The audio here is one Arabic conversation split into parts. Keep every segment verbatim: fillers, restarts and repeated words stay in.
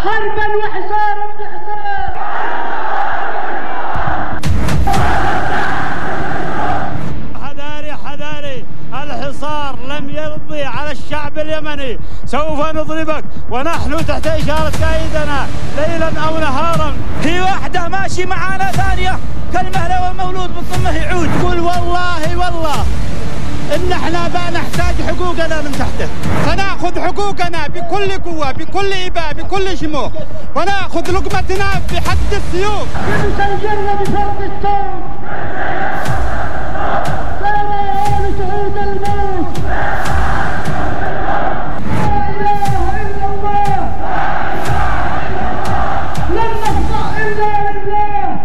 حربا وحصارا بحصار. حذاري حذاري، الحصار لم يرضي على الشعب اليمني، سوف نضربك ونحن تحت إشارة قائدنا ليلا أو نهارا. في واحدة ماشي معانا ثانية كالمهلة والمولود بطمه يعود. قل والله والله إن احنا بقى نحتاج حقوقنا من تحته، فنأخذ حقوقنا بكل قوة بكل إباء بكل شموخ، ونأخذ لقمتنا بحد السيوف. سنسجلنا بفرق الصوت، سار أهل سعود الموت. لا إله إلا الله، لن نخضع إلا لله.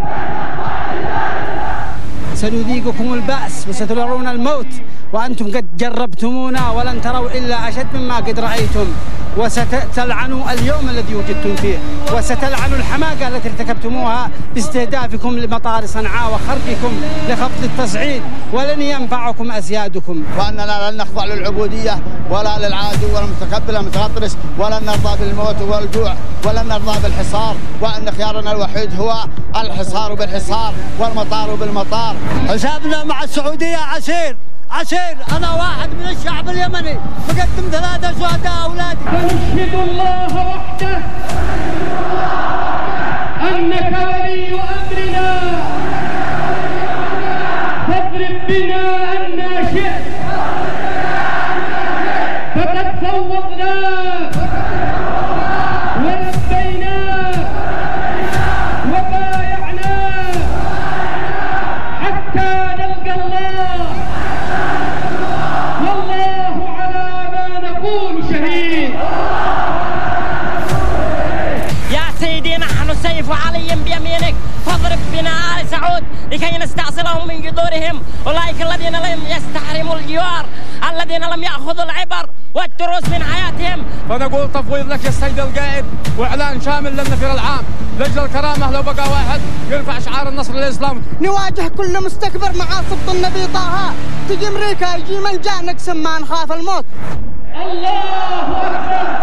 سنذيقكم البأس وسترون الموت وأنتم قد جربتمونا ولن تروا إلا أشد مما قد رأيتم، وستلعنوا اليوم الذي وجدتم فيه، وستلعنوا الحماقة التي ارتكبتموها باستهدافكم لمطار صنعاء وخرجكم لخفض التصعيد، ولن ينفعكم أسيادكم. وأننا لن نخضع للعبودية ولا للعادو ولا المتكبر المتغطرس، ولن نرضى بالموت والجوع، ولن نرضى بالحصار، وأن خيارنا الوحيد هو الحصار بالحصار والمطار بالمطار. حسابنا مع السعودية عسير عسير. أنا واحد من الشعب اليمني مقدم ثلاثة شهداء أولادي. فنشهد الله وحده أنك ولي أمرنا، فاضرب بنا أن شئت، فقد فوضناك ولبيناك وبايعناك حتى نلقى الله، والله على ما نقول شهيد. يا سيدي نحن سيف علي بيمينك، فاضرب بنا آل سعود لكي نستأصلهم من جذورهم، أولئك الذين لم يستحرموا الجوار، الذين لم يأخذوا العبر والدروس من حياتهم. فنقول تفويض لك يا السيد القائد، وإعلان شامل للنفير العام لأجل الكرامة. لو بقى واحد يرفع شعار النصر للإسلام، نواجه كل مستكبر مع سبط النبي طه. تجي أمريكا يجي من جاء نقسم ما نخاف الموت. الله أكبر.